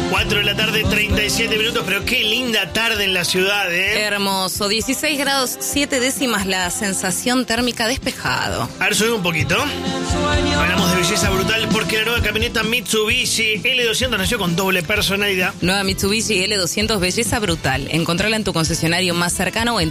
4 de la tarde, 37 minutos, pero qué linda tarde en la ciudad, ¿eh? Hermoso, 16 grados 7 décimas la sensación térmica, despejado. A ver, sube un poquito. Hablamos de belleza brutal porque la nueva camioneta Mitsubishi L200 nació con doble personalidad. Nueva Mitsubishi L200, belleza brutal. Encontrala en tu concesionario más cercano o en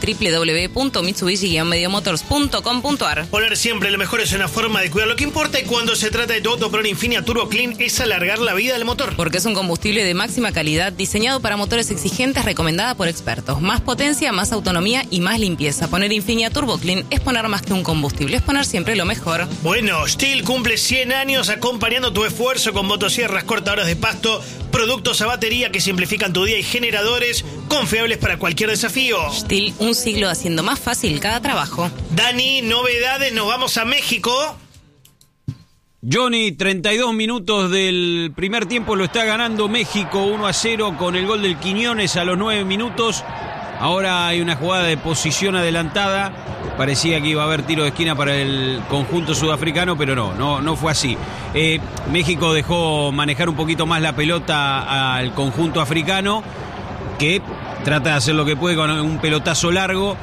www.mitsubishi-mediomotors.com.ar. Poner siempre lo mejor es una forma de cuidar lo que importa, y cuando se trata de tu auto, Pro Infinia Turbo Clean es alargar la vida del motor. Porque es un combustible de máxima calidad, diseñado para motores exigentes, recomendada por expertos. Más potencia, más autonomía y más limpieza. Poner Infinia Turbo Clean es poner más que un combustible, es poner siempre lo mejor. Bueno, STIHL cumple 100 años acompañando tu esfuerzo con motosierras, cortadoras de pasto, productos a batería que simplifican tu día y generadores confiables para cualquier desafío. STIHL, un siglo haciendo más fácil cada trabajo. Dani, novedades, nos vamos a México. Johnny, 32 minutos del primer tiempo lo está ganando México 1-0 con el gol del Quiñones a los 9 minutos. Ahora hay una jugada de posición adelantada. Parecía que iba a haber tiro de esquina para el conjunto sudafricano, pero no fue así. México dejó manejar un poquito más la pelota al conjunto africano, que trata de hacer lo que puede con un pelotazo largo.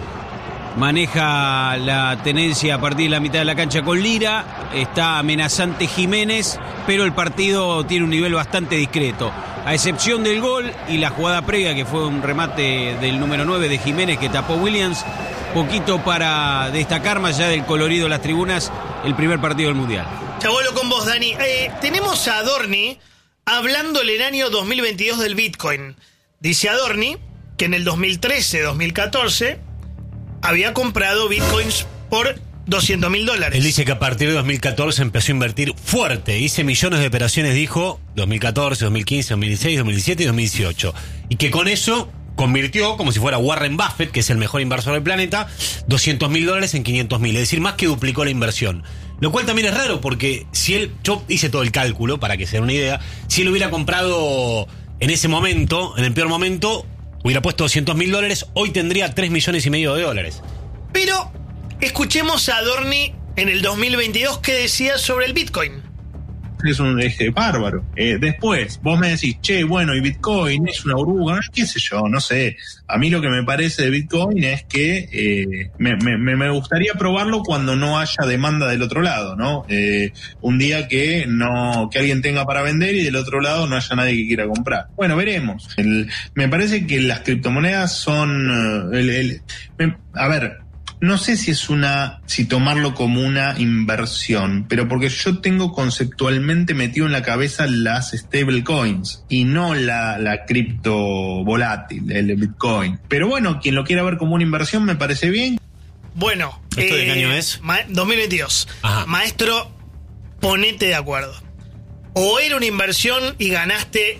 Maneja la tenencia a partir de la mitad de la cancha con Lira. Está amenazante Jiménez, pero el partido tiene un nivel bastante discreto. A excepción del gol y la jugada previa, que fue un remate del número 9 de Jiménez que tapó Williams. Poquito para destacar, más allá del colorido de las tribunas, el primer partido del Mundial. Ya vuelvo con vos, Dani. Tenemos a Adorni hablándole el año 2022 del Bitcoin. Dice Adorni que en el 2013-2014... había comprado bitcoins por $200,000. Él dice que a partir de 2014 empezó a invertir fuerte. Hice millones de operaciones, dijo, 2014, 2015, 2016, 2017 y 2018. Y que con eso convirtió, como si fuera Warren Buffett, que es el mejor inversor del planeta, $200,000 en 500,000. Es decir, más que duplicó la inversión. Lo cual también es raro porque si él, yo hice todo el cálculo para que se den una idea, si él hubiera comprado en ese momento, en el peor momento, hubiera puesto $200,000, hoy tendría $3,5 millones. Pero escuchemos a Adorni en el 2022 qué decía sobre el Bitcoin. Es un bárbaro. Después, vos me decís, che, bueno, y Bitcoin es una burbuja, qué sé yo, no sé. A mí lo que me parece de Bitcoin es que me gustaría probarlo cuando no haya demanda del otro lado, ¿no? Un día que alguien tenga para vender y del otro lado no haya nadie que quiera comprar. Bueno, veremos. Me parece que las criptomonedas son... a ver... No sé si tomarlo como una inversión, pero porque yo tengo conceptualmente metido en la cabeza las stablecoins y no la cripto volátil, el Bitcoin. Pero bueno, quien lo quiera ver como una inversión me parece bien. Bueno, ¿esto de qué año es? 2022. Ajá. Maestro, ponete de acuerdo. O era una inversión y ganaste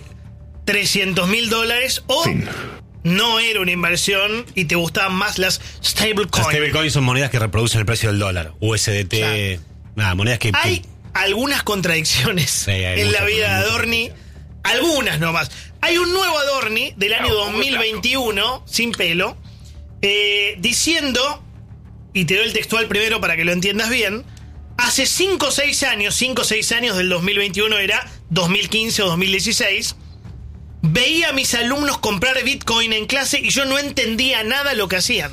$300,000 o... Sí. No era una inversión y te gustaban más las stablecoins. Las stablecoins son monedas que reproducen el precio del dólar. USDT, claro. Nada, monedas que... Hay algunas contradicciones sí, hay en la muchas, vida de Adorni. Algunas nomás. Hay un nuevo Adorni del año 2021, sin pelo, diciendo, y te doy el textual primero para que lo entiendas bien, hace 5 o 6 años del 2021 era 2015 o 2016... veía a mis alumnos comprar Bitcoin en clase y yo no entendía nada lo que hacían.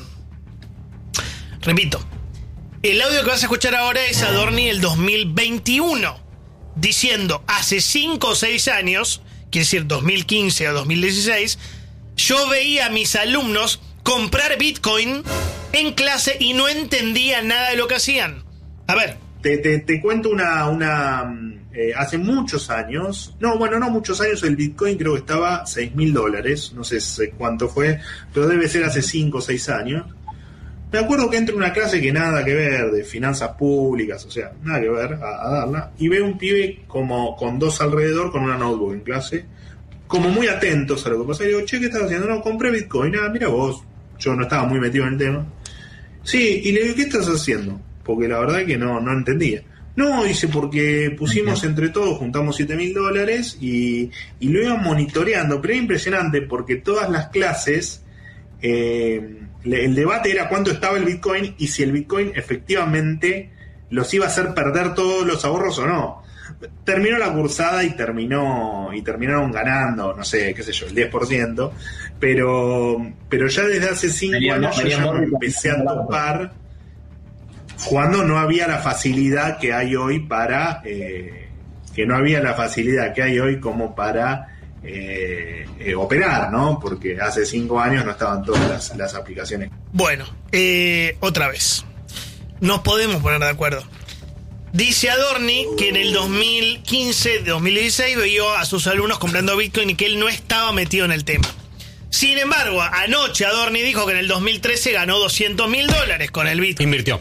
Repito, el audio que vas a escuchar ahora es Adorni el 2021, diciendo hace 5 o 6 años, quiere decir 2015 o 2016, yo veía a mis alumnos comprar Bitcoin en clase y no entendía nada de lo que hacían. A ver. Te cuento hace muchos años, no muchos años, el Bitcoin creo que estaba $6,000, no sé cuánto fue, pero debe ser hace 5 o 6 años. Me acuerdo que entro en una clase que nada que ver, de finanzas públicas, o sea, nada que ver, a darla, y veo un pibe como con 2 alrededor, con una notebook en clase, como muy atentos a lo que pasa, y digo, che, ¿qué estás haciendo? No, compré Bitcoin, mira vos, yo no estaba muy metido en el tema. Sí, y le digo, ¿qué estás haciendo? Porque la verdad que no entendía. No, dice, porque pusimos entre todos, juntamos $7,000 y lo iban monitoreando, pero era impresionante porque todas las clases, el debate era cuánto estaba el Bitcoin y si el Bitcoin efectivamente los iba a hacer perder todos los ahorros o no. terminó la cursada y terminaron ganando, no sé, qué sé yo, el 10%, pero ya desde hace 5 años yo ya me empecé a topar cuando no había la facilidad que hay hoy para como para operar, ¿no? Porque hace 5 años no estaban todas las aplicaciones. Bueno, otra vez, nos podemos poner de acuerdo. Dice Adorni que en el 2015-2016 vio a sus alumnos comprando Bitcoin y que él no estaba metido en el tema. Sin embargo, anoche Adorni dijo que en el 2013 ganó $200.000 con el Bitcoin. Invirtió.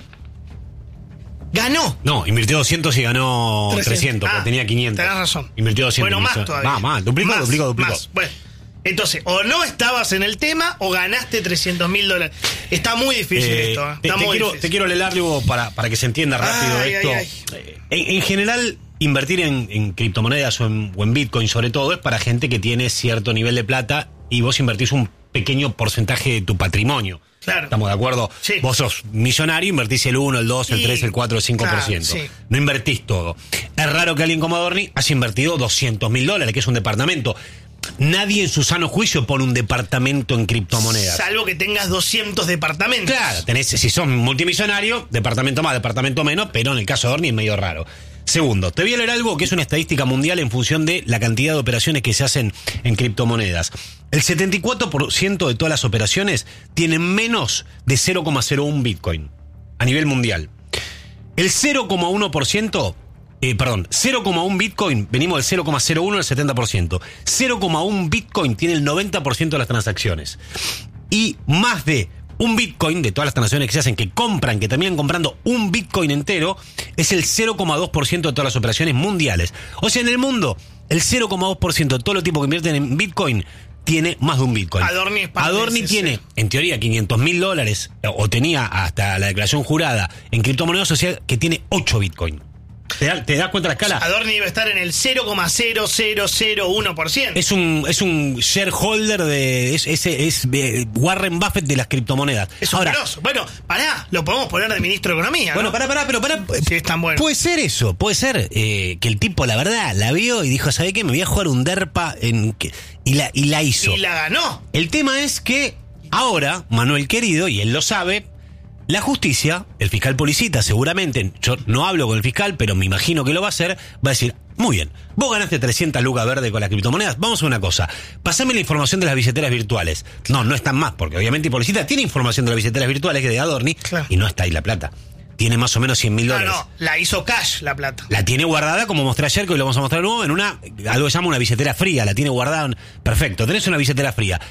¿Ganó? No, invirtió 200 y ganó 300, porque tenía 500. Tenés razón. Invirtió 200. Bueno, más todavía. Más, duplicó. Bueno, entonces, o no estabas en el tema o ganaste $300.000. Está muy difícil esto. Está muy difícil. Te quiero leer algo para que se entienda rápido esto. En general, invertir en criptomonedas o en Bitcoin, sobre todo, es para gente que tiene cierto nivel de plata y vos invertís un pequeño porcentaje de tu patrimonio. Claro. ¿Estamos de acuerdo? Sí. Vos sos millonario, invertís el 1, el 2, el 3, el 4, el 5%. Claro, sí. No invertís todo. Es raro que alguien como Adorni haya invertido $200.000, que es un departamento. Nadie en su sano juicio pone un departamento en criptomonedas. Salvo que tengas 200 departamentos. Claro, si sos multimillonario, departamento más, departamento menos, pero en el caso de Adorni es medio raro. Segundo, te voy a leer algo que es una estadística mundial en función de la cantidad de operaciones que se hacen en criptomonedas. El 74% de todas las operaciones tienen menos de 0,01 Bitcoin a nivel mundial. El 0,1%, 0,1 Bitcoin, venimos del 0,01 al 70%. 0,1 Bitcoin tiene el 90% de las transacciones. Y más de un Bitcoin, de todas las transacciones que se hacen, que terminan comprando un Bitcoin entero, es el 0,2% de todas las operaciones mundiales. O sea, en el mundo, el 0,2% de todos los tipos que invierten en Bitcoin tiene más de un Bitcoin. Adorni tiene, en teoría, $500.000, o tenía hasta la declaración jurada, en criptomonedas, o sea, que tiene 8 Bitcoin. ¿Te das cuenta de la escala? Adorni debe estar en el 0,0001%. Es un shareholder es Warren Buffett de las criptomonedas. Es un grosso. Bueno, lo podemos poner de ministro de Economía, ¿no? Bueno, pero si es tan bueno. Puede ser eso, puede ser que el tipo, la verdad, la vio y dijo, ¿sabe qué? Me voy a jugar un DERPA y la hizo. Y la ganó. El tema es que ahora, Manuel querido, y él lo sabe, la justicia, el fiscal Policita, seguramente, yo no hablo con el fiscal, pero me imagino que lo va a hacer, va a decir, muy bien, vos ganaste 300 lucas verdes con las criptomonedas, vamos a una cosa, pasame la información de las billeteras virtuales. No están más, porque obviamente Policita tiene información de las billeteras virtuales que es de Adorni, claro, y no está ahí la plata. Tiene más o menos $100.000. No, la hizo cash la plata. La tiene guardada, como mostré ayer, que hoy lo vamos a mostrar de nuevo, en algo que se llama una billetera fría, la tiene guardada, perfecto, tenés una billetera fría.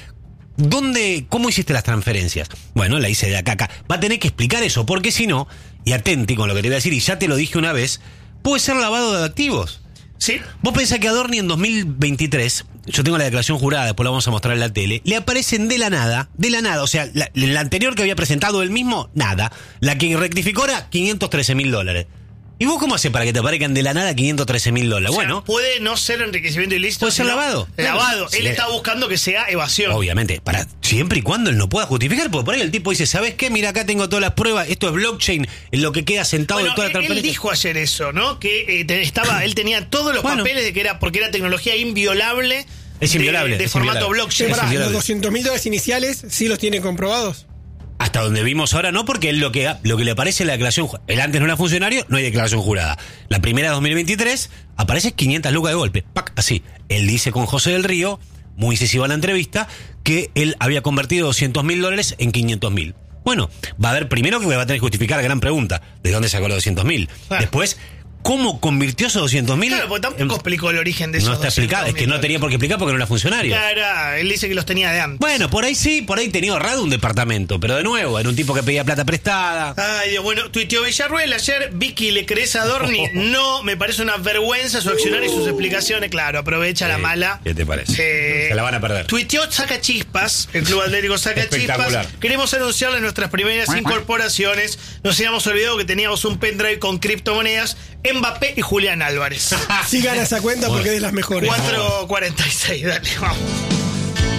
¿Cómo hiciste las transferencias? Bueno, la hice de acá. Va a tener que explicar eso, porque si no, y atenti con lo que te voy a decir, y ya te lo dije una vez, puede ser lavado de activos. ¿Sí? Vos pensás que Adorni en 2023, yo tengo la declaración jurada, después la vamos a mostrar en la tele, le aparecen de la nada, o sea, la anterior que había presentado él mismo, nada. La que rectificó era $513.000. ¿Y vos cómo haces para que te aparezcan de la nada $513.000? O sea, bueno, puede no ser enriquecimiento ilícito. Puede ser lavado. Lavado. Claro. Él está buscando que sea evasión. Obviamente, siempre y cuando él no pueda justificar, porque por ahí el tipo dice, ¿sabes qué? Mira, acá tengo todas las pruebas, esto es blockchain, en lo que queda sentado de toda la transferencia. Él dijo ayer eso, ¿no? Que él tenía todos los papeles de que porque era tecnología inviolable. Es inviolable. De formato blockchain. Los $200.000 iniciales, ¿sí los tiene comprobados? Hasta donde vimos ahora no, porque él lo que le aparece en la declaración, él antes no era funcionario, no hay declaración jurada. La primera de 2023 aparece 500 lucas de golpe, ¡pac! Así. Él dice con José del Río, muy incisiva en la entrevista, que él había convertido $200.000 en 500.000. Bueno, va a haber primero que va a tener que justificar la gran pregunta, ¿de dónde sacó los 200.000? Claro. Después, ¿cómo convirtió esos 200.000? Claro, porque tampoco explicó el origen de esos. No está explicado, es que no tenía por qué explicar porque no era funcionario. Claro, él dice que los tenía de antes. Bueno, por ahí sí, por ahí tenía ahorrado un departamento, pero de nuevo, era un tipo que pedía plata prestada. Ay, Dios, bueno, tuiteó Villarruel ayer, Vicky, ¿le crees a Adorni? No, me parece una vergüenza su accionar y sus explicaciones. Claro, aprovecha la mala. ¿Qué te parece? Se la van a perder. Tuiteó Saca Chispas, el Club Atlético Saca Chispas. Queremos anunciarles nuestras primeras incorporaciones. Nos habíamos olvidado que teníamos un pendrive con criptomonedas, Mbappé y Julián Álvarez. Sí gana esa cuenta porque es de las mejores. 4.46, dale, vamos.